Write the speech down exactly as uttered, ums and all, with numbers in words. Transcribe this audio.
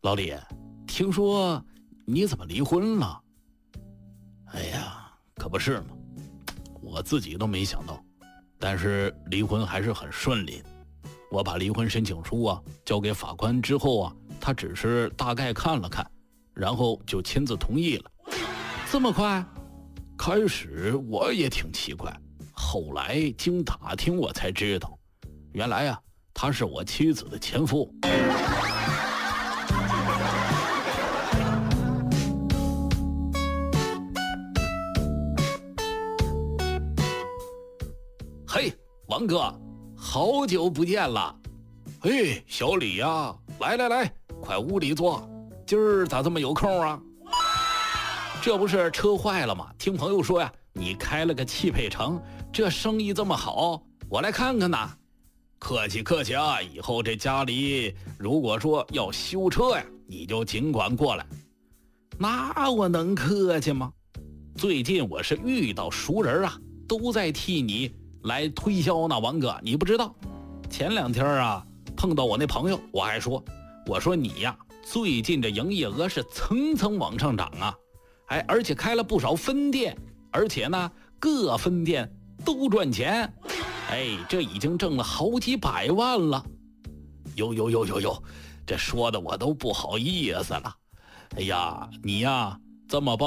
老李，听说你怎么离婚了？哎呀，可不是嘛，我自己都没想到，但是离婚还是很顺利的。我把离婚申请书啊交给法官之后啊，他只是大概看了看，然后就亲自同意了。这么快？开始我也挺奇怪，后来经打听我才知道，原来啊他是我妻子的前夫。嘿，王哥，好久不见了。嘿，小李呀、啊，来来来，快屋里坐。今儿咋这么有空啊？这不是车坏了吗？听朋友说呀，你开了个汽配城，这生意这么好，我来看看呐。客气客气啊，以后这家里如果说要修车呀，你就尽管过来。那我能客气吗？最近我是遇到熟人啊，都在替你来推销呢，王哥，你不知道。前两天啊，碰到我那朋友，我还说，我说你呀，最近这营业额是层层往上涨啊，哎，而且开了不少分店，而且呢，各分店都赚钱，哎，这已经挣了好几百万了。呦呦呦呦呦，这说的我都不好意思了。哎呀，你呀，这么帮